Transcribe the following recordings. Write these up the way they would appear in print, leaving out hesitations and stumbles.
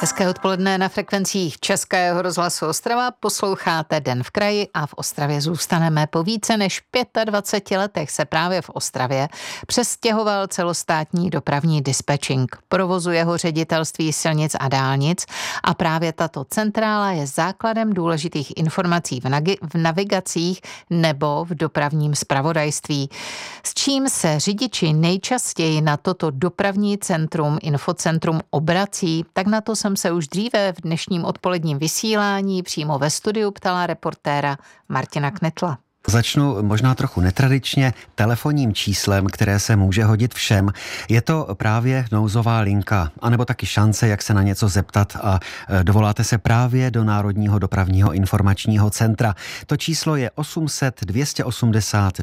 Hezké odpoledne na frekvencích Českého rozhlasu Ostrava. Posloucháte Den v kraji a v Ostravě zůstaneme. Po více než 25 letech se právě v Ostravě přestěhoval celostátní dopravní dispečing. Provozuje ho Ředitelství silnic a dálnic a právě tato centrála je základem důležitých informací v navigacích nebo v dopravním zpravodajství. S čím se řidiči nejčastěji na toto dopravní centrum, infocentrum obrací, tak na to jsem se už dříve v dnešním odpoledním vysílání přímo ve studiu ptala reportéra Martina Knitla. Začnu možná trochu netradičně telefonním číslem, které se může hodit všem. Je to právě nouzová linka, anebo taky šance, jak se na něco zeptat a dovoláte se právě do Národního dopravního informačního centra. To číslo je 800 280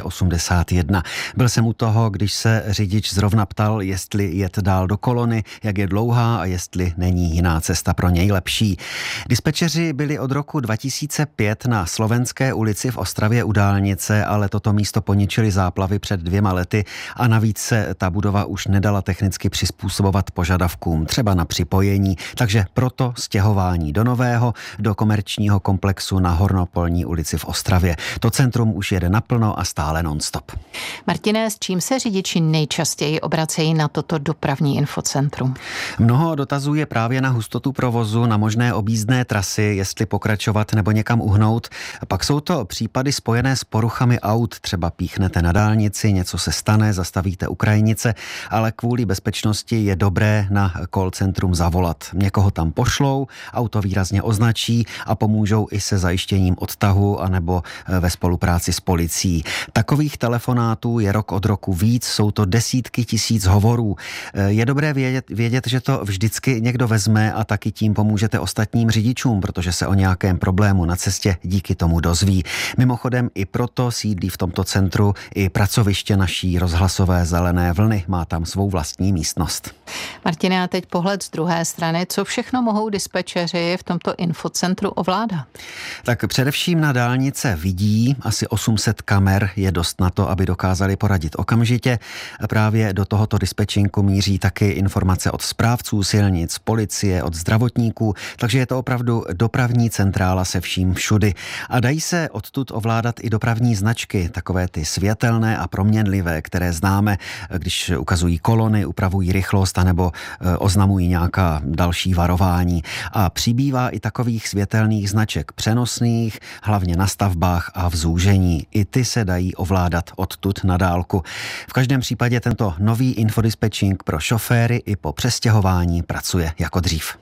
281. Byl jsem u toho, když se řidič zrovna ptal, jestli jet dál do kolony, jak je dlouhá a jestli není jiná cesta pro něj lepší. Dispečeři byli od roku 2005 na Slovenské ulici v Ostravě u dálnice, ale toto místo poničily záplavy před 2 lety a navíc se ta budova už nedala technicky přizpůsobovat požadavkům, třeba na připojení, takže proto stěhování do nového, do komerčního komplexu na Hornopolní ulici v Ostravě. To centrum už jede naplno a stále non-stop. Martine, s čím se řidiči nejčastěji obracejí na toto dopravní infocentrum? Mnoho dotazů je právě na hustotu provozu, na možné objízdné trasy, jestli pokračovat nebo někam uhnout. Pak jsou to případy spojené s poruchami aut, třeba píchnete na dálnici, něco se stane, zastavíte u krajnice, ale kvůli bezpečnosti je dobré na call centrum zavolat. Někoho tam pošlou, auto výrazně označí a pomůžou i se zajištěním odtahu anebo ve spolupráci s policií. Takových telefonátů je rok od roku víc, jsou to desítky tisíc hovorů. Je dobré vědět, že to vždycky někdo vezme a taky tím pomůžete ostatním řidičům, protože se o nějakém problému na cestě díky tomu dozví. Mimochodem i proto sídlí v tomto centru i pracoviště naší rozhlasové Zelené vlny. Má tam svou vlastní místnost. Martine, a teď pohled z druhé strany. Co všechno mohou dispečeři v tomto infocentru ovládat? Tak především na dálnice vidí, asi 800 kamer je dost na to, aby dokázali poradit okamžitě. Právě do tohoto dispečinku míří taky informace od správců silnic, policie, od zdravotníků, takže je to opravdu dopravní centrála se vším všudy. A dají se odtud ovládat i dopravní značky, takové ty světelné a proměnlivé, které známe, když ukazují kolony, upravují rychlost anebo oznamují nějaká další varování. A přibývá i takových světelných značek přenosných, hlavně na stavbách a v zúžení. I ty se dají ovládat odtud na dálku. V každém případě tento nový infodispečing pro šoféry i po přestěhování pracuje jako dřív.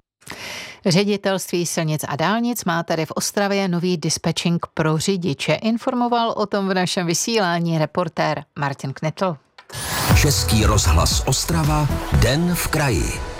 Ředitelství silnic a dálnic má tady v Ostravě nový dispečing pro řidiče. Informoval o tom v našem vysílání reportér Martin Knitl. Český rozhlas Ostrava, Den v kraji.